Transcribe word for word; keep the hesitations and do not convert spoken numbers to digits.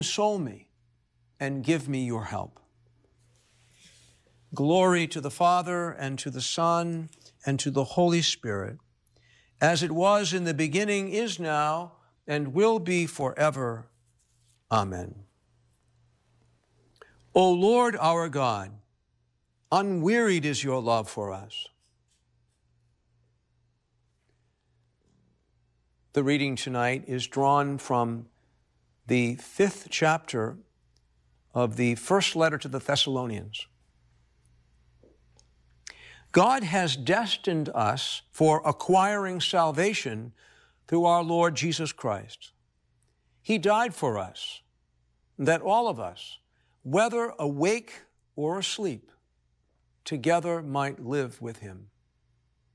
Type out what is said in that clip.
console me and give me your help. Glory to the Father, and to the Son, and to the Holy Spirit, as it was in the beginning, is now, and will be forever. Amen. O Lord our God, unwearied is your love for us. The reading tonight is drawn from the fifth chapter of the first letter to the Thessalonians. God has destined us for acquiring salvation through our Lord Jesus Christ. He died for us, that all of us, whether awake or asleep, together might live with him.